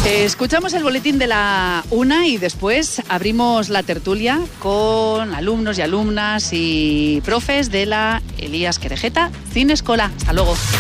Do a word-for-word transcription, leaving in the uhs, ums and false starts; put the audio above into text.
Escuchamos el boletín de la una y después abrimos la tertulia con alumnos y alumnas y profes de la Elías Querejeta Cinescola. Hasta luego.